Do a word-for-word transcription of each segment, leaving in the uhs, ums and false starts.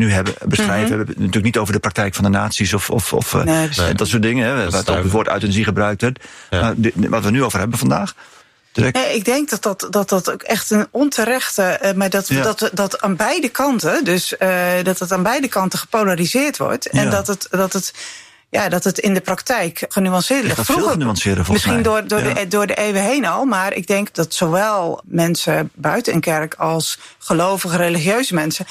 nu hebben, beschrijven. Mm-hmm. We hebben het natuurlijk niet over de praktijk van de nazi's of, of, of nee, nee. dat soort dingen. Hè, waar het ook het woord euthanasie gebruikt werd. Ja. Maar dit, wat we nu over hebben vandaag. Nee, ik denk dat dat, dat dat ook echt een onterechte... Uh, maar dat, ja. dat dat aan beide kanten... dus uh, dat het aan beide kanten gepolariseerd wordt. En ja. dat het... Dat het Ja, dat het in de praktijk genuanceerd ligt. Veel genuanceerder, volgens misschien mij. door, door, ja. de, door de eeuwen heen al. Maar ik denk dat zowel mensen buiten een kerk als gelovige, religieuze mensen...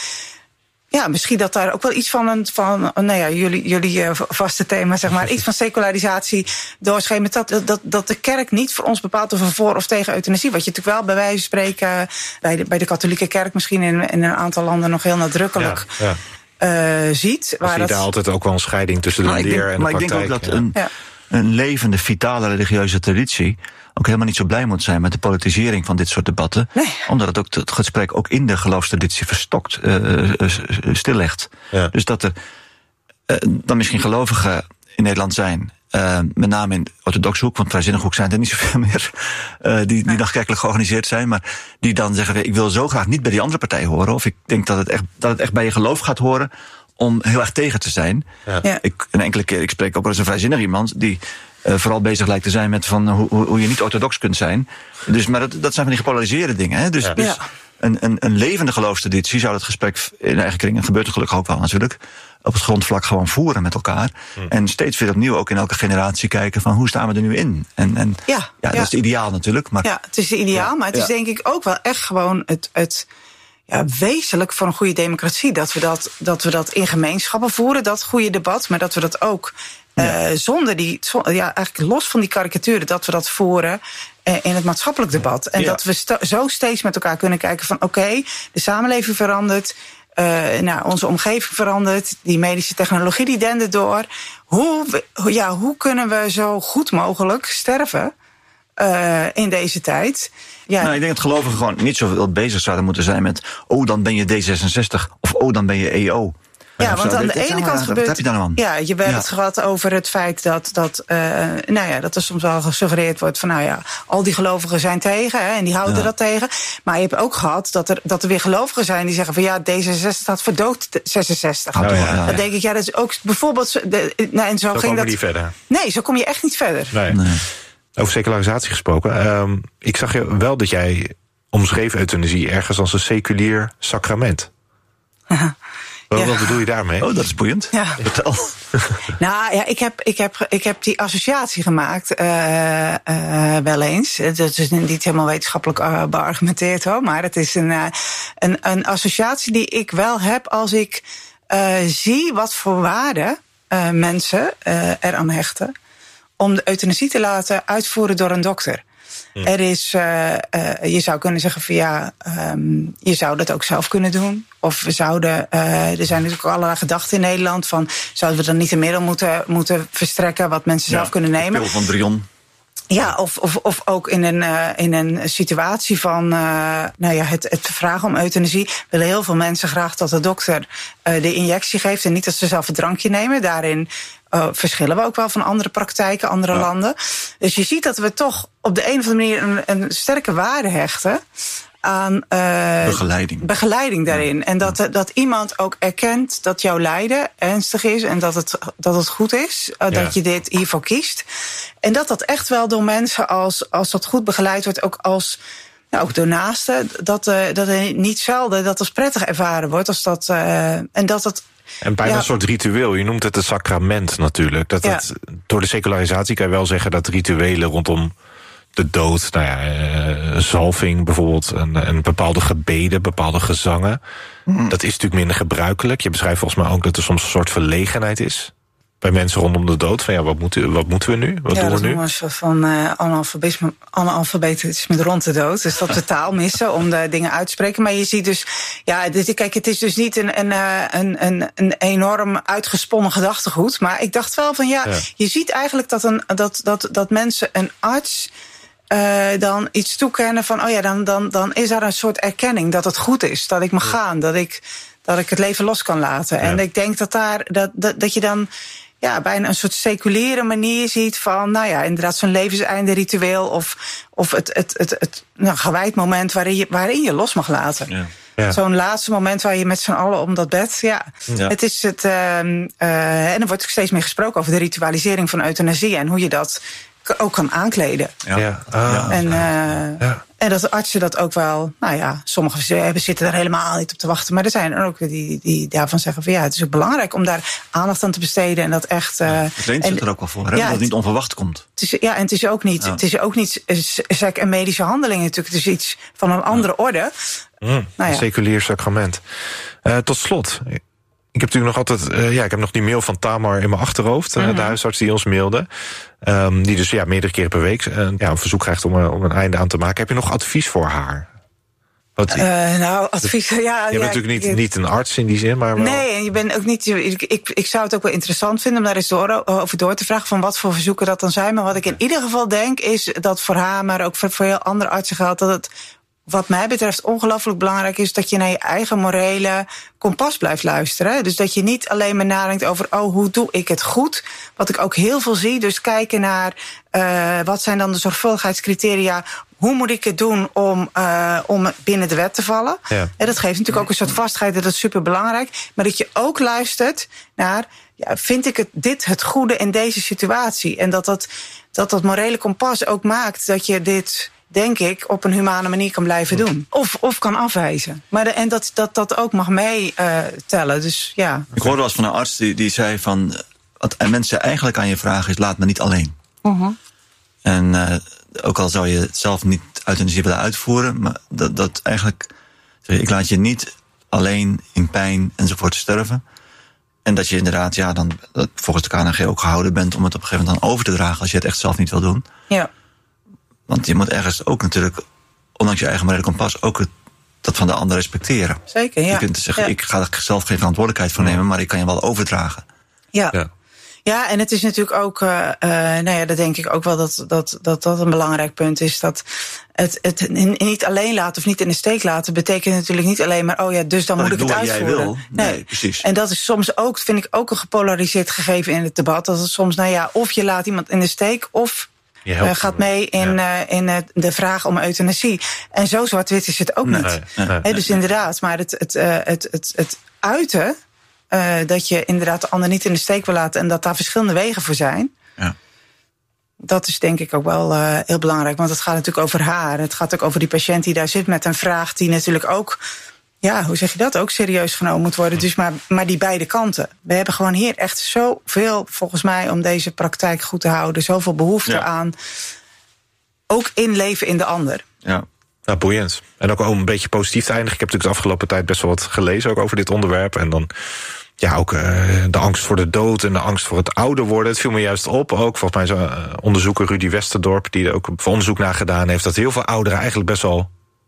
Ja, misschien dat daar ook wel iets van een, van, nou ja, jullie, jullie vaste thema, zeg maar, iets van secularisatie doorschemert. Dat, dat, dat de kerk niet voor ons bepaalt of we voor of tegen euthanasie. Wat je natuurlijk wel bij wijze van spreken bij de, bij de katholieke kerk misschien in, in een aantal landen nog heel nadrukkelijk ja, ja. Uh, ziet. Waar zie je dat... daar altijd ook wel een scheiding tussen de maar leer denk, en de maar praktijk. Maar ik denk ook dat een, ja. een levende, vitale religieuze traditie ook helemaal niet zo blij moet zijn met de politisering van dit soort debatten. Nee. Omdat het ook het gesprek ook in de geloofstraditie verstokt, uh, stillegt. Ja. Dus dat er uh, dan misschien gelovigen in Nederland zijn, uh, met name in de orthodoxe hoek, want vrijzinnige hoek zijn er niet zoveel meer, uh, die, die nee. nog kerkelijk georganiseerd zijn, maar die dan zeggen, ik wil zo graag niet bij die andere partij horen, of ik denk dat het echt, dat het echt bij je geloof gaat horen om heel erg tegen te zijn. Ja. Ja. Ik, een enkele keer, ik spreek ook wel eens een vrijzinnig iemand die Uh, vooral bezig lijkt te zijn met van hoe, hoe je niet orthodox kunt zijn. Dus, maar dat, dat zijn van die gepolariseerde dingen. Hè? Dus, ja. dus een, een, een levende geloofstraditie zou dat gesprek in eigen kring, en gebeurt er gelukkig ook wel natuurlijk, op het grondvlak gewoon voeren met elkaar. Hmm. En steeds weer opnieuw ook in elke generatie kijken van hoe staan we er nu in. En, en ja, ja, ja, dat is het ideaal natuurlijk. Maar, ja, het is het ideaal, ja, maar het ja. is denk ik ook wel echt gewoon het... het Ja, wezenlijk voor een goede democratie. Dat we dat, dat we dat in gemeenschappen voeren, dat goede debat. Maar dat we dat ook ja. uh, zonder die, zonder, ja, eigenlijk los van die karikaturen, dat we dat voeren uh, in het maatschappelijk debat. En ja. dat we st- zo steeds met elkaar kunnen kijken van oké, okay, de samenleving verandert. Uh, nou, onze omgeving verandert. Die medische technologie die dendert door. Hoe, we, ja, hoe kunnen we zo goed mogelijk sterven Uh, in deze tijd? Ja. Nou, ik denk dat gelovigen gewoon niet zo bezig zouden moeten zijn met oh, dan ben je D zesenzestig of oh, dan ben je E O. Ja, want aan de ene kant gebeurt... Wat heb je dan aan? Ja, je hebt ja. het gehad over het feit dat, dat, uh, nou ja, dat er soms wel gesuggereerd wordt van nou ja, al die gelovigen zijn tegen, hè, en die houden ja. dat tegen. Maar je hebt ook gehad dat er, dat er weer gelovigen zijn die zeggen van ja, D zesenzestig staat voor dood zesenzestig. Oh, ja, ja, ja. Dan denk ik, ja, dat is ook bijvoorbeeld... De, nou, en zo, zo ging dat niet verder. Nee, zo kom je echt niet verder. Nee. nee. Over secularisatie gesproken. Um, ik zag je wel dat jij omschreef euthanasie ergens als een seculier sacrament. Aha. Wat, ja. wat bedoel je daarmee? Oh, dat is boeiend. Ja. Vertel. Nou ja, ik heb, ik heb, ik heb die associatie gemaakt uh, uh, wel eens. Dat is niet helemaal wetenschappelijk uh, beargumenteerd hoor. Maar het is een, uh, een, een associatie die ik wel heb als ik uh, zie wat voor waarde uh, mensen uh, eraan hechten om de euthanasie te laten uitvoeren door een dokter. Ja. Er is, uh, uh, je zou kunnen zeggen van ja, um, je zou dat ook zelf kunnen doen. Of we zouden, uh, er zijn natuurlijk allerlei gedachten in Nederland van zouden we dan niet een middel moeten, moeten verstrekken wat mensen ja, zelf kunnen nemen. Pil van Brion. Ja, of, of, of ook in een, uh, in een situatie van uh, nou ja, het, het vragen om euthanasie willen heel veel mensen graag dat de dokter uh, de injectie geeft en niet dat ze zelf een drankje nemen. Daarin uh, verschillen we ook wel van andere praktijken, andere ja. landen. Dus je ziet dat we toch op de een of andere manier een, een sterke waarde hechten aan uh, begeleiding. begeleiding daarin. Ja. En dat, ja. dat iemand ook erkent dat jouw lijden ernstig is en dat het, dat het goed is, uh, ja. dat je dit hiervoor kiest. En dat dat echt wel door mensen, als, als dat goed begeleid wordt, ook als nou, ook door naasten, dat, uh, dat er niet zelden dat als prettig ervaren wordt. Als dat, uh, en dat het En bijna ja. een soort ritueel. Je noemt het een sacrament natuurlijk. Dat ja. het, door de secularisatie kan je wel zeggen dat rituelen rondom de dood, nou ja, een zalving bijvoorbeeld, een, een bepaalde gebeden, bepaalde gezangen. Mm. Dat is natuurlijk minder gebruikelijk. Je beschrijft volgens mij ook dat er soms een soort verlegenheid is bij mensen rondom de dood. Van ja, wat moeten, wat moeten we nu? Wat ja, doen we dat nu? Ja, dat van uh, analfabetisme, analfabetisme rond de dood. Dus dat we taal missen om de dingen uit te spreken. Maar je ziet dus, ja, dit, kijk, het is dus niet een, een, een, een, een enorm uitgesponnen gedachtegoed. Maar ik dacht wel van ja, ja. je ziet eigenlijk dat, een, dat, dat, dat mensen een arts Uh, dan iets toekennen van, oh ja, dan, dan, dan is er een soort erkenning dat het goed is, dat ik mag ja. gaan, dat ik, dat ik het leven los kan laten. Ja. En ik denk dat daar, dat, dat, dat je dan ja, bijna een soort seculiere manier ziet van, nou ja, inderdaad zo'n levenseinde ritueel of, of het, het, het, het nou, gewijd moment waarin je, waarin je los mag laten. Ja. Ja. Zo'n laatste moment waar je met z'n allen om dat bed... Ja, ja. Het is het... Uh, uh, en er wordt steeds meer gesproken over de ritualisering van euthanasie... en hoe je dat ook kan aankleden. Ja. Ja. Ah, en, uh, ja. en dat de artsen dat ook wel... Nou ja, sommigen zitten er helemaal niet op te wachten... maar er zijn er ook die, die daarvan zeggen van... ja, het is ook belangrijk om daar aandacht aan te besteden... en dat echt... Uh, ja, het leent zich er ook wel voor, hè, ja, dat het niet onverwacht komt. Het is, ja, en het is ook niet... Ja. Het is ook niet een medische handeling natuurlijk. Het is iets van een andere ja. orde... Mm, nou ja. Een seculier sacrament. Uh, tot slot, ik heb natuurlijk nog altijd... Uh, ja, ik heb nog die mail van Tamar in mijn achterhoofd. Uh, mm-hmm. De huisarts die ons mailde. Um, die dus ja, meerdere keren per week uh, ja, een verzoek krijgt om, uh, om een einde aan te maken. Heb je nog advies voor haar? Wat, uh, nou, advies, ja... Je ja, bent natuurlijk niet, niet een arts in die zin, maar wel... Nee, en je bent ook niet... Ik, ik, ik zou het ook wel interessant vinden om daar eens door, over door te vragen... van wat voor verzoeken dat dan zijn. Maar wat ik in ieder geval denk, is dat voor haar... maar ook voor, voor heel andere artsen geldt... dat het wat mij betreft ongelooflijk belangrijk is... dat je naar je eigen morele kompas blijft luisteren. Dus dat je niet alleen maar nadenkt over... oh, hoe doe ik het goed? Wat ik ook heel veel zie. Dus kijken naar uh, wat zijn dan de zorgvuldigheidscriteria... hoe moet ik het doen om, uh, om binnen de wet te vallen? Ja. En dat geeft natuurlijk ook een soort vastigheid, dat is superbelangrijk. Maar dat je ook luistert naar... ja, vind ik het, dit het goede in deze situatie? En dat dat, dat dat morele kompas ook maakt dat je dit... denk ik, op een humane manier kan blijven doen. Of, of kan afwijzen. Maar de, en dat, dat dat ook mag meetellen. Uh, dus ja. Ik hoorde wel eens van een arts die, die zei van... wat mensen eigenlijk aan je vragen is, laat me niet alleen. Uh-huh. En uh, ook al zou je het zelf niet euthanasie willen uitvoeren... maar dat, dat eigenlijk... ik laat je niet alleen in pijn enzovoort sterven. En dat je inderdaad, ja, dan dat volgens de K N G ook gehouden bent... om het op een gegeven moment dan over te dragen... als je het echt zelf niet wil doen. Ja. Want je moet ergens ook natuurlijk, ondanks je eigen morele kompas... ook het, dat van de ander respecteren. Zeker, ja. Je kunt zeggen, ja. ik ga er zelf geen verantwoordelijkheid voor nemen... maar ik kan je wel overdragen. Ja, ja. ja en het is natuurlijk ook... Uh, uh, nou ja, dat denk ik ook wel dat dat, dat, dat een belangrijk punt is... dat het, het niet alleen laten of niet in de steek laten... betekent natuurlijk niet alleen maar... oh ja, dus dan oh, moet ik, ik het uitvoeren. Jij wil. Nee, nee, precies. En dat is soms ook, vind ik ook een gepolariseerd gegeven in het debat. Dat het soms, nou ja, of je laat iemand in de steek... of Uh, gaat mee in, ja. uh, in uh, de vraag om euthanasie. En zo zwart-wit is het ook nee, niet. Nee, nee, He, dus nee. inderdaad, maar het, het, uh, het, het, het uiten... Uh, dat je inderdaad de ander niet in de steek wil laten... en dat daar verschillende wegen voor zijn... Ja. dat is denk ik ook wel uh, heel belangrijk. Want het gaat natuurlijk over haar. Het gaat ook over die patiënt die daar zit met een vraag... die natuurlijk ook... ja, hoe zeg je dat, ook serieus genomen moet worden. Dus maar, maar die beide kanten. We hebben gewoon hier echt zoveel, volgens mij... om deze praktijk goed te houden. Zoveel behoefte ja. aan. Ook inleven in de ander. Ja, nou, boeiend. En ook om een beetje positief te eindigen. Ik heb natuurlijk de afgelopen tijd best wel wat gelezen... ook over dit onderwerp. En dan ja, ook uh, de angst voor de dood en de angst voor het ouder worden. Het viel me juist op. Ook volgens mij zo'n uh, onderzoeker Rudy Westerdorp... die er ook onderzoek naar gedaan heeft... dat heel veel ouderen eigenlijk best wel...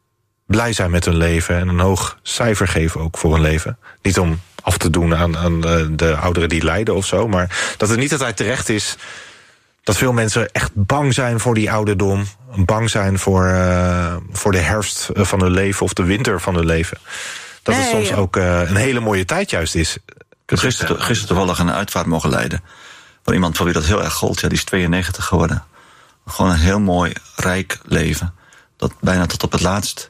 blij zijn met hun leven en een hoog cijfer geven ook voor hun leven. Niet om af te doen aan, aan de ouderen die lijden of zo... maar dat het niet altijd terecht is... dat veel mensen echt bang zijn voor die ouderdom... bang zijn voor, uh, voor de herfst van hun leven of de winter van hun leven. Dat nee, het soms ja. ook uh, een hele mooie tijd juist is. Ik heb gisteren, gisteren toevallig een uitvaart mogen leiden... van iemand van wie dat heel erg gold. Ja, die is tweeënnegentig geworden. Gewoon een heel mooi, rijk leven. Dat bijna tot op het laatst...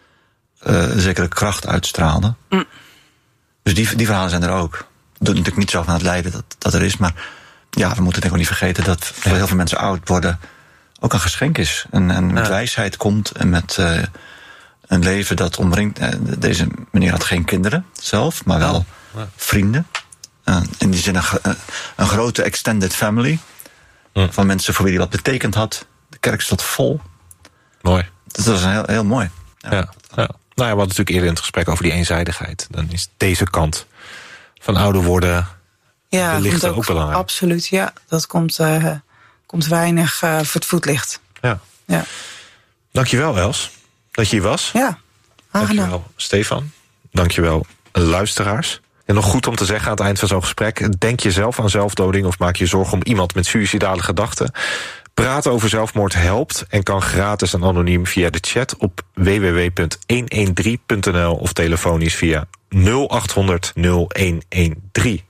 Uh, een zekere kracht uitstraalde. Mm. Dus die, die verhalen zijn er ook. Dat doet natuurlijk niet zo van het lijden dat, dat er is. Maar ja, we moeten denk ik ook niet vergeten... dat voor heel veel mensen oud worden ook een geschenk is. En, en met ja. wijsheid komt en met uh, een leven dat omringt... Uh, deze meneer had geen kinderen zelf, maar wel ja. vrienden. Uh, in die zin een, een grote extended family... Mm. van mensen voor wie hij wat betekend had. De kerk stond vol. Mooi. Dat was heel, heel mooi. Ja, ja. ja. Nou ja, we hadden natuurlijk eerder in het gesprek over die eenzijdigheid. Dan is deze kant van ouder worden ja, wellicht ook, ook belangrijk. Absoluut, ja. Dat komt, uh, komt weinig uh, voor het voetlicht. Ja. ja. Dankjewel, Els, dat je hier was. Ja, aangenaam. Dankjewel, Stefan. Dankjewel, luisteraars. En nog goed om te zeggen aan het eind van zo'n gesprek... denk je zelf aan zelfdoding of maak je zorgen om iemand met suïcidale gedachten... Praten over zelfmoord helpt en kan gratis en anoniem via de chat op w w w punt honderddertien punt n l of telefonisch via nul achthonderd nul een een drie.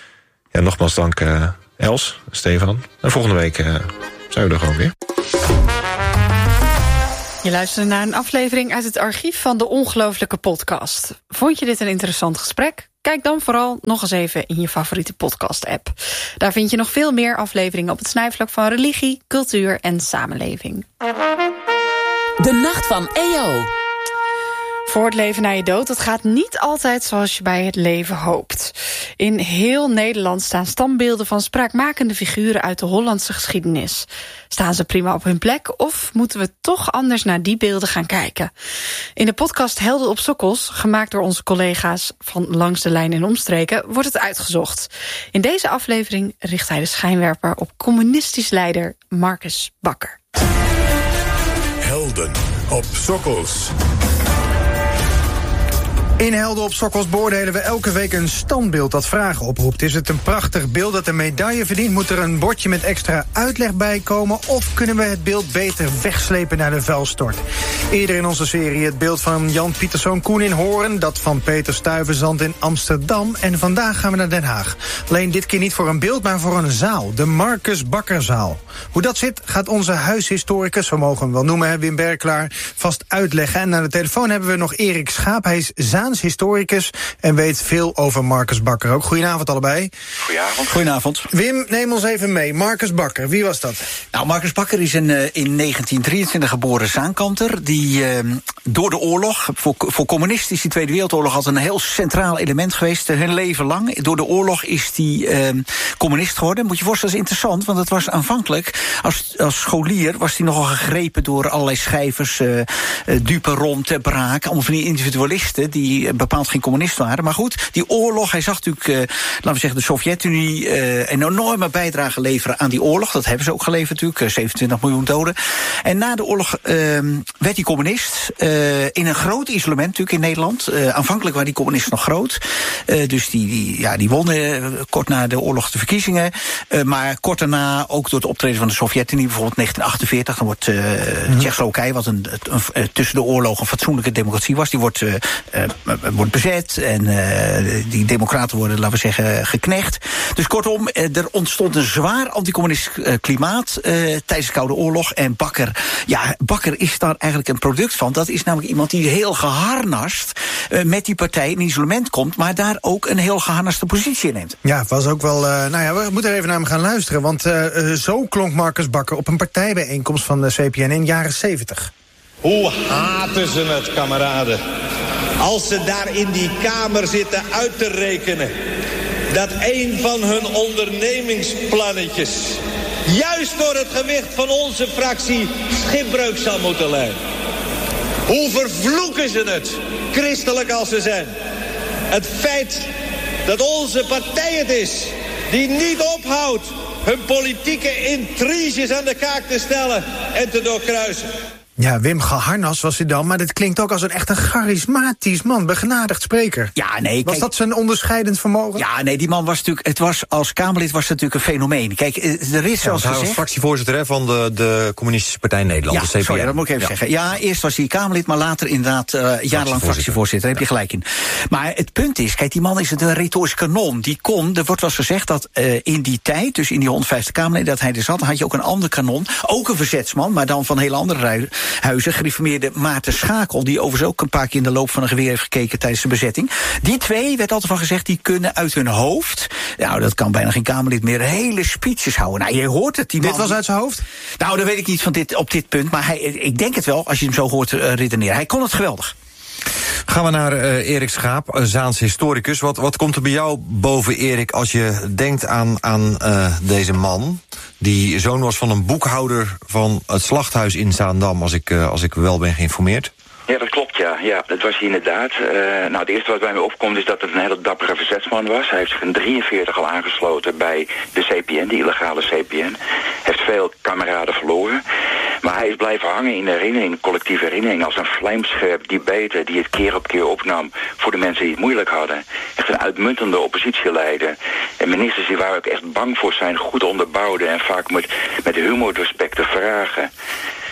Ja, nogmaals dank uh, Els, Stefan. En volgende week uh, zijn we er gewoon weer. Je luisterde naar een aflevering uit het archief van de Ongelooflijke Podcast. Vond je dit een interessant gesprek? Kijk dan vooral nog eens even in je favoriete podcast-app. Daar vind je nog veel meer afleveringen op het snijvlak van religie, cultuur en samenleving. De Nacht van E O. Voor het leven na je dood, dat gaat niet altijd zoals je bij het leven hoopt. In heel Nederland staan standbeelden van spraakmakende figuren uit de Hollandse geschiedenis. Staan ze prima op hun plek of moeten we toch anders naar die beelden gaan kijken? In de podcast Helden op Sokkels, gemaakt door onze collega's van Langs de Lijn en Omstreken, wordt het uitgezocht. In deze aflevering richt hij de schijnwerper op communistisch leider Marcus Bakker. Helden op Sokkels. In Helden op Sokkels beoordelen we elke week een standbeeld dat vragen oproept. Is het een prachtig beeld dat een medaille verdient? Moet er een bordje met extra uitleg bij komen? Of kunnen we het beeld beter wegslepen naar de vuilstort? Eerder in onze serie het beeld van Jan Pieterszoon Koen in Hoorn, dat van Peter Stuyvesant in Amsterdam. En vandaag gaan we naar Den Haag. Alleen dit keer niet voor een beeld, maar voor een zaal. De Marcus Bakkerzaal. Hoe dat zit, gaat onze huishistoricus, we mogen hem wel noemen, hè, Wim Berklaar, vast uitleggen. En aan de telefoon hebben we nog Erik Schaap. Hij is Zaans historicus en weet veel over Marcus Bakker ook. Goedenavond allebei. Goedenavond. Goedenavond. Wim, neem ons even mee. Marcus Bakker, wie was dat? Nou, Marcus Bakker is een uh, in negentien drieëntwintig geboren Zaankanter, die uh, door de oorlog, voor, voor communisten is die Tweede Wereldoorlog altijd een heel centraal element geweest, uh, hun leven lang. Door de oorlog is die uh, communist geworden. Moet je voorstellen, dat is interessant, want het was aanvankelijk, als, als scholier, was hij nogal gegrepen door allerlei schrijvers, uh, uh, Duperon, Ter Braak, allemaal van die individualisten, die bepaald geen communist waren. Maar goed, die oorlog, hij zag natuurlijk, uh, laten we zeggen, de Sovjet-Unie uh, een enorme bijdrage leveren aan die oorlog. Dat hebben ze ook geleverd natuurlijk, uh, zevenentwintig miljoen doden. En na de oorlog uh, werd hij communist, uh, in een groot isolement natuurlijk in Nederland. Uh, aanvankelijk waren die communisten nog groot. Uh, dus die, die, ja, die wonnen uh, kort na de oorlog de verkiezingen. Uh, maar kort daarna, ook door het optreden van de Sovjet-Unie, bijvoorbeeld negentien achtenveertig, dan wordt uh, mm-hmm. Tsjechoslowakije, wat een, een, een, tussen de oorlog een fatsoenlijke democratie was, die wordt uh, uh, wordt bezet en uh, die democraten worden, laten we zeggen, geknecht. Dus kortom, er ontstond een zwaar anticommunistisch klimaat uh, tijdens de Koude Oorlog. En Bakker, ja, Bakker is daar eigenlijk een product van. Dat is namelijk iemand die heel geharnast uh, met die partij in isolement komt, maar daar ook een heel geharnaste positie in neemt. Ja, was ook wel, uh, nou ja, we moeten er even naar hem gaan luisteren, want uh, uh, zo klonk Marcus Bakker op een partijbijeenkomst van de C P N in de jaren zeventig. Hoe haten ze het, kameraden. Als ze daar in die kamer zitten uit te rekenen dat een van hun ondernemingsplannetjes juist door het gewicht van onze fractie schipbreuk zal moeten lijden. Hoe vervloeken ze het, christelijk als ze zijn. Het feit dat onze partij het is die niet ophoudt hun politieke intriges aan de kaak te stellen en te doorkruisen. Ja, Wim geharnas was hij dan, maar dit klinkt ook als een echt een charismatisch man, begenadigd spreker. Ja, nee, was kijk, dat zijn onderscheidend vermogen? Ja, nee, die man was natuurlijk, het was als Kamerlid was het natuurlijk een fenomeen. Kijk, er is zoals ja, hij was fractievoorzitter hè, van de, de Communistische Partij Nederland, ja, de C P N. Sorry, dat moet ik even ja. zeggen. Ja, eerst was hij Kamerlid, maar later inderdaad uh, jarenlang fractievoorzitter. Daar heb je gelijk in. Maar het punt is, kijk, die man is een retorisch kanon. Die kon, er wordt wel eens gezegd dat uh, in die tijd, dus in die honderdvijftig Kamerleden, dat hij er zat, dan had je ook een ander kanon, ook een verzetsman, maar dan van hele andere huizen, gereformeerde Maarten Schakel, die overigens ook een paar keer in de loop van een geweer heeft gekeken tijdens de bezetting. Die twee, werd altijd van gezegd, die kunnen uit hun hoofd, nou, dat kan bijna geen Kamerlid meer, hele speeches houden. Nou, je hoort het. Die dit man, was uit zijn hoofd? Nou, dat weet ik niet van dit, op dit punt, maar hij, ik denk het wel, als je hem zo hoort uh, redeneren. Hij kon het geweldig. Gaan we naar uh, Erik Schaap, uh, Zaans historicus. Wat, wat komt er bij jou boven, Erik, als je denkt aan, aan uh, deze man, die zoon was van een boekhouder van het slachthuis in Zaandam, als ik, uh, als ik wel ben geïnformeerd? Ja, dat klopt, ja. Ja, dat was hij inderdaad. Uh, nou, het eerste wat bij mij opkomt is dat het een hele dappere verzetsman was. Hij heeft zich in drieënveertig al aangesloten bij de C P N, de illegale C P N. Heeft veel kameraden verloren. Maar hij is blijven hangen in de herinnering, collectieve herinnering, als een vlijmscherp debater die het keer op keer opnam voor de mensen die het moeilijk hadden. Echt een uitmuntende oppositieleider. En ministers die waar ook echt bang voor zijn, goed onderbouwden en vaak met, met humor doorspekte vragen.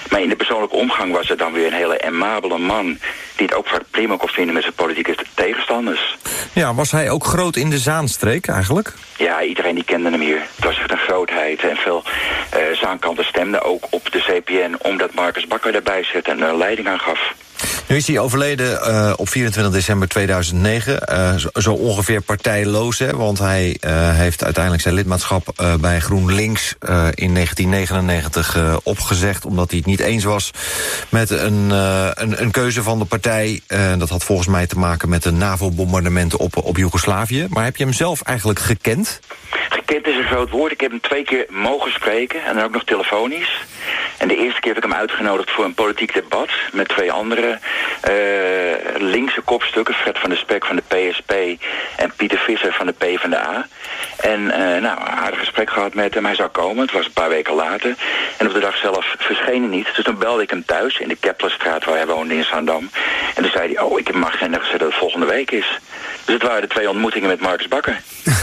Maar in de persoonlijke omgang was er dan weer een hele aimabele man die het ook vaak prima kon vinden met zijn politieke tegenstanders. Ja, was hij ook groot in de Zaanstreek eigenlijk? Ja, iedereen die kende hem hier. Het was echt een grootheid. En veel uh, Zaankanten stemden ook op de C P N omdat Marcus Bakker daarbij zette en er leiding aan gaf. Nu is hij overleden uh, op vierentwintig december tweeduizend negen. Uh, zo, zo ongeveer partijloos, hè, want hij uh, heeft uiteindelijk zijn lidmaatschap uh, bij GroenLinks uh, in negentien negenennegentig uh, opgezegd, omdat hij het niet eens was met een, uh, een, een keuze van de partij. Uh, dat had volgens mij te maken met de NAVO-bombardementen op, op Joegoslavië. Maar heb je hem zelf eigenlijk gekend? Gekend is een groot woord. Ik heb hem twee keer mogen spreken en dan ook nog telefonisch. En de eerste keer heb ik hem uitgenodigd voor een politiek debat met twee andere uh, linkse kopstukken. Fred van der Spek van de P S P en Pieter Visser van de P van de A. En uh, nou, een aardig gesprek gehad met hem. Hij zou komen, het was een paar weken later. En op de dag zelf verscheen hij niet. Dus toen belde ik hem thuis in de Keplerstraat waar hij woonde in Zaandam. En toen zei hij, oh, ik heb in mijn agenda gezet dat het volgende week is. Dus het waren de twee ontmoetingen met Marcus Bakker.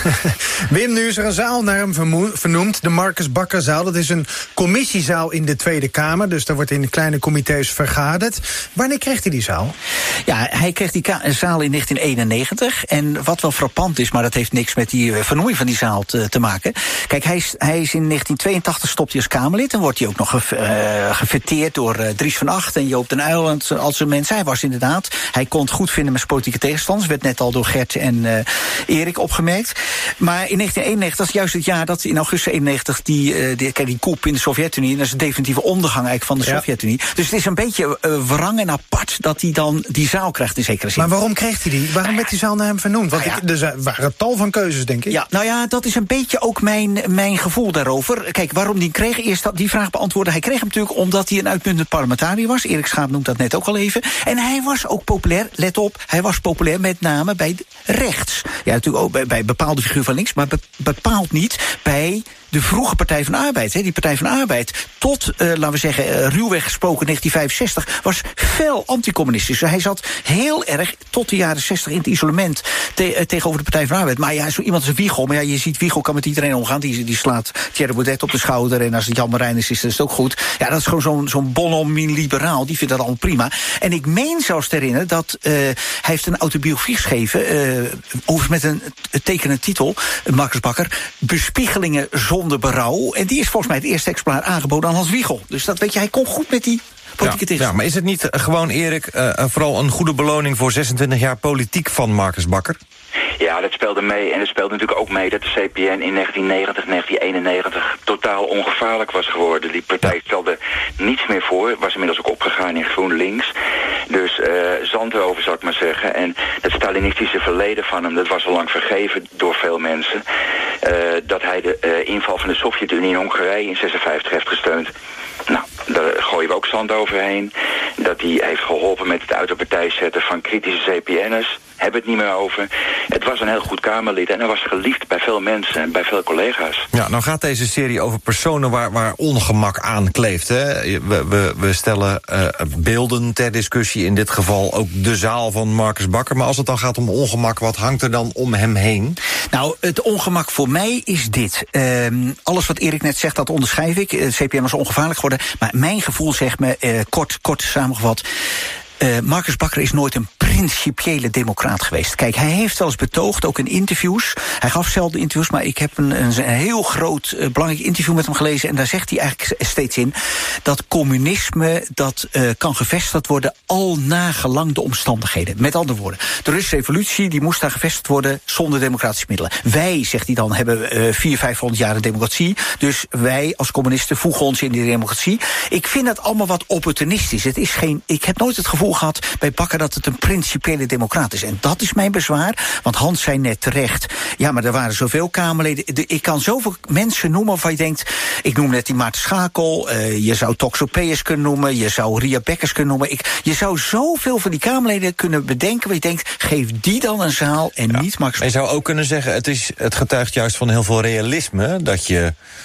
Wim, nu is er een zaal naar hem vernoemd, de Marcus Bakkerzaal. Dat is een commissiezaal in de Tweede Kamer, dus daar wordt in kleine comité's vergaderd. Wanneer kreeg hij die zaal? Ja, hij kreeg die zaal in negentien eenennegentig. En wat wel frappant is, maar dat heeft niks met die vernoeming van die zaal te, te maken. Kijk, hij is, hij is in negentien tweeëntachtig stopt hij als Kamerlid. En wordt hij ook nog ge, uh, gefeteerd door uh, Dries van Acht en Joop den Uyl en al zijn mensen. Hij was inderdaad, hij kon het goed vinden met zijn politieke tegenstanders. Werd net al door Gert en uh, Erik opgemerkt. Maar in negentien eenennegentig, dat is juist het jaar dat in augustus eenennegentig die, uh, die, kijk, die coup in de Sovjet-Unie, en dat is de definitieve ondergang eigenlijk van de ja. Sovjet-Unie. Dus het is een beetje uh, wrang en apart dat hij dan die zaal krijgt in zekere zin. Maar waarom kreeg hij die? Waarom werd die zaal naar hem vernoemd? Want nou ja. er waren tal van keuzes, denk ik. Ja, nou ja, dat is een beetje ook mijn, mijn gevoel daarover. Kijk, waarom die kreeg, eerst dat, die vraag beantwoorden. Hij kreeg hem natuurlijk omdat hij een uitmuntend parlementariër was. Erik Schaap noemt dat net ook al even. En hij was ook populair, let op, hij was populair met name bij rechts. Ja, natuurlijk ook bij, bij bepaalde figuren van links, maar be, bepaald niet bij de vroege Partij van de Arbeid. Hè. Die Partij van de Arbeid, tot, uh, laten we zeggen, uh, ruwweg gesproken negentien vijfenzestig... was fel anticommunistisch. Hij zat heel erg tot de jaren zestig in het isolement te, uh, tegenover de Partij van de Arbeid. Maar ja, zo iemand als Wiegel, maar ja, je ziet, Wiegel kan met iedereen omgaan. Die, die slaat Thierry Baudet op de schouder en als het Jan Marijn is, is dat ook goed. Ja, dat is gewoon zo'n zo'n bonhomme liberaal. Die vindt dat allemaal prima. En ik meen zelfs te herinneren dat uh, hij heeft een autobiografie geschreven, uh, overigens met een tekenende titel, Marcus Bakker, Bespiegelingen zonder berouw. En die is volgens mij het eerste exemplaar aangeboden aan Hans Wiegel. Dus dat weet je, hij kon goed met die politieke tegenstand. Ja, maar is het niet gewoon, Erik, uh, vooral een goede beloning voor zesentwintig jaar politiek van Marcus Bakker? Ja, dat speelde mee. En het speelde natuurlijk ook mee dat de C P N in negentien negentig, negentien eenennegentig totaal ongevaarlijk was geworden. Die partij stelde niets meer voor. Was inmiddels ook opgegaan in GroenLinks. Dus uh, zand erover, zou ik maar zeggen. En het Stalinistische verleden van hem, dat was al lang vergeven door veel mensen. Uh, dat hij de uh, inval van de Sovjet-Unie in Hongarije in zesenvijftig heeft gesteund. Nou, daar gooien we ook zand overheen. Dat hij heeft geholpen met het uit de partij zetten van kritische C P N'ers. Hebben het niet meer over. Het was een heel goed Kamerlid en hij was geliefd bij veel mensen en bij veel collega's. Ja, nou gaat deze serie over personen waar, waar ongemak aan kleeft. Hè? We, we, we stellen uh, beelden ter discussie, in dit geval ook de zaal van Marcus Bakker. Maar als het dan gaat om ongemak, wat hangt er dan om hem heen? Nou, het ongemak voor mij is dit. Uh, alles wat Erik net zegt, dat onderschrijf ik. Uh, C P N was ongevaarlijk geworden. Maar mijn gevoel zegt me, uh, kort, kort samengevat, Uh, Marcus Bakker is nooit een principiële democraat geweest. Kijk, hij heeft zelfs betoogd, ook in interviews. Hij gaf zelden interviews, maar ik heb een, een heel groot, uh, belangrijk interview met hem gelezen. En daar zegt hij eigenlijk steeds in dat communisme, dat uh, kan gevestigd worden al nagelang de omstandigheden. Met andere woorden, de Russische revolutie, die moest daar gevestigd worden zonder democratische middelen. Wij, zegt hij dan, hebben uh, vierhonderd, vijfhonderd jaar een democratie. Dus wij als communisten voegen ons in die democratie. Ik vind dat allemaal wat opportunistisch. Het is geen, ik heb nooit het gevoel gehad bij Bakker dat het een principiële democraat is. En dat is mijn bezwaar, want Hans zei net terecht, ja, maar er waren zoveel Kamerleden. Ik kan zoveel mensen noemen waarvan je denkt, ik noem net die Maarten Schakel, uh, je zou Toxopeus kunnen noemen, je zou Ria Bekkers kunnen noemen. Ik, je zou zoveel van die Kamerleden kunnen bedenken waar je denkt, geef die dan een zaal en ja, niet Max. Je zou ook kunnen zeggen, het, is, het getuigt juist van heel veel realisme, dat je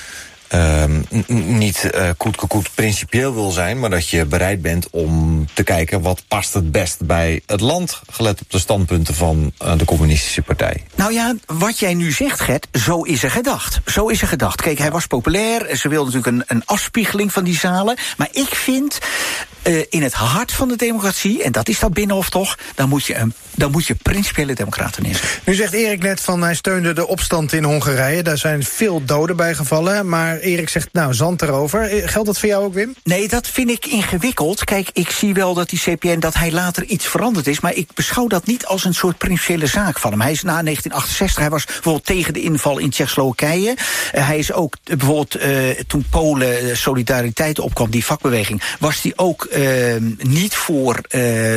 uh, n- niet uh, koet-koet principieel wil zijn, maar dat je bereid bent om te kijken wat past het best bij het land, gelet op de standpunten van uh, de communistische partij. Nou ja, wat jij nu zegt, Gert, zo is er gedacht. Zo is er gedacht. Kijk, hij was populair, ze wilden natuurlijk een, een afspiegeling van die zalen, maar ik vind uh, in het hart van de democratie, en dat is dat Binnenhof toch, dan moet je, een, dan moet je principiële democraten neerzetten. Nu zegt Erik net van hij steunde de opstand in Hongarije. Daar zijn veel doden bij gevallen. Maar Erik zegt, nou, zand erover. Geldt dat voor jou ook, Wim? Nee, dat vind ik ingewikkeld. Kijk, ik zie wel dat die C P N, dat hij later iets veranderd is, maar ik beschouw dat niet als een soort principiële zaak van hem. Hij is na negentien achtenzestig, hij was bijvoorbeeld tegen de inval in Tsjechoslowakije. Uh, hij is ook, uh, bijvoorbeeld, uh, toen Polen uh, solidariteit opkwam, die vakbeweging, was hij ook uh, niet voor uh,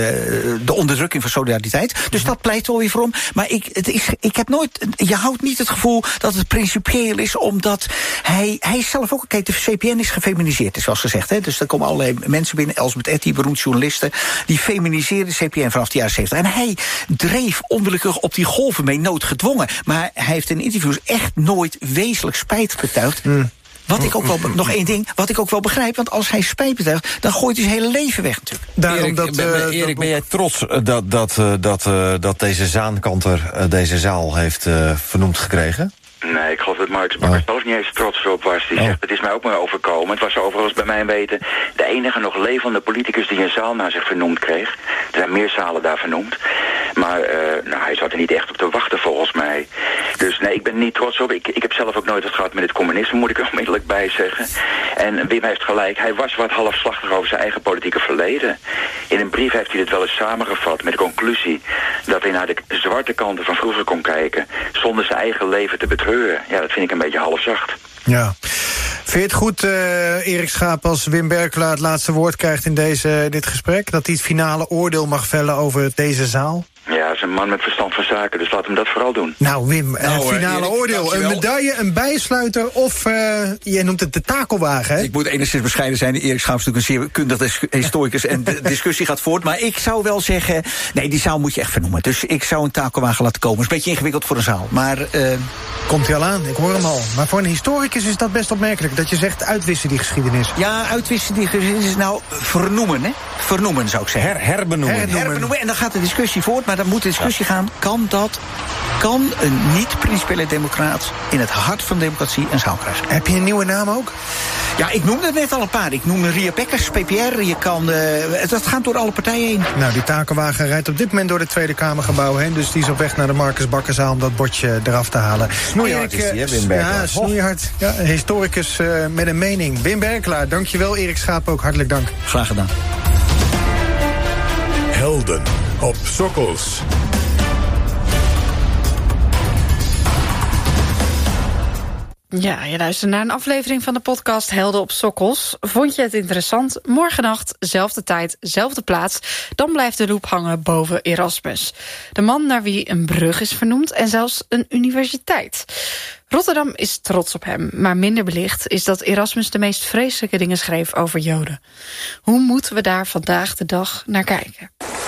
de onderdrukking van solidariteit. Dus mm-hmm. dat pleit wel weer voor hem. Maar ik, het is, ik heb nooit, je houdt niet het gevoel dat het principieel is, omdat hij, hij is zelf ook, kijk, de C P N is gefeminiseerd, is zoals gezegd, hè. Dus er komen allerlei mensen binnen, Elsbeth Etty, beroemd journalisten, die feminiseerden C P N vanaf de jaren zeventig. En hij dreef onwillekeurig op die golven mee, noodgedwongen. Maar hij heeft in interviews echt nooit wezenlijk spijt betuigd. Mm. Wat ik ook wel, nog één ding, wat ik ook wel begrijp, want als hij spijt betuigt, dan gooit hij zijn hele leven weg natuurlijk. Daarom Erik, dat, uh, Erik dat... ben jij trots dat, dat, dat, uh, dat deze Zaankanter uh, deze zaal heeft uh, vernoemd gekregen? Nee, ik geloof dat Marcus Bakker zelf niet eens trots op was. Die oh. zegt, het is mij ook maar overkomen. Het was overigens bij mijn weten de enige nog levende politicus die een zaal naar zich vernoemd kreeg. Er zijn meer zalen daar vernoemd. Maar uh, nou, hij zat er niet echt op te wachten volgens mij. Dus nee, ik ben niet trots op. Ik, ik heb zelf ook nooit wat gehad met het communisme, moet ik er onmiddellijk bij zeggen. En Wim heeft gelijk, hij was wat halfslachtig over zijn eigen politieke verleden. In een brief heeft hij dit wel eens samengevat met de conclusie dat hij naar de zwarte kanten van vroeger kon kijken zonder zijn eigen leven te betreuren. Ja, dat vind ik een beetje halfzacht. Ja. Vind je het goed, uh, Erik Schaap, als Wim Berkelaar het laatste woord krijgt in deze, dit gesprek? Dat hij het finale oordeel mag vellen over deze zaal? Ja, hij is een man met verstand van zaken, dus laat hem dat vooral doen. Nou, Wim, nou, het finale Erik, oordeel. Een medaille, een bijsluiter of, uh, jij noemt het de takelwagen, hè? Ik moet enigszins bescheiden zijn. Erik Schaap is natuurlijk een zeer kundig historicus en de discussie gaat voort. Maar ik zou wel zeggen, nee, die zaal moet je echt vernoemen. Dus ik zou een takelwagen laten komen. Het is een beetje ingewikkeld voor een zaal, maar... Uh... Komt hij al aan, ik hoor hem al. Maar voor een historicus is dat best opmerkelijk, dat je zegt uitwissen die geschiedenis. Ja, uitwissen die geschiedenis, nou, vernoemen, hè? Vernoemen, zou ik zeggen. Her, herbenoemen. Herbenoemen. herbenoemen. En dan gaat de discussie voort, maar dan moet de discussie gaan, kan dat, kan een niet-principiële democraat in het hart van de democratie een zaal krijgen? Heb je een nieuwe naam ook? Ja, ik noemde het net al een paar. Ik noemde Ria Pekkers, P P R, je kan, uh, dat gaat door alle partijen heen. Nou, die takelwagen rijdt op dit moment door de Tweede Kamergebouw heen, dus die is op weg naar de Marcus Bakkerzaal om dat bordje eraf te halen. Snoeihard is die, hè, Wim Berkelaar? Ja, snoeihard. Ja, een historicus uh, met een mening. Wim Berkelaar, dankjewel. Erik Schaap ook, hartelijk dank. Graag gedaan. Helden op Sokkels. Ja, je luistert naar een aflevering van de podcast Helden op Sokkels. Vond je het interessant? Morgennacht, zelfde tijd, zelfde plaats. Dan blijft de loep hangen boven Erasmus. De man naar wie een brug is vernoemd en zelfs een universiteit. Rotterdam is trots op hem, maar minder belicht is dat Erasmus de meest vreselijke dingen schreef over Joden. Hoe moeten we daar vandaag de dag naar kijken?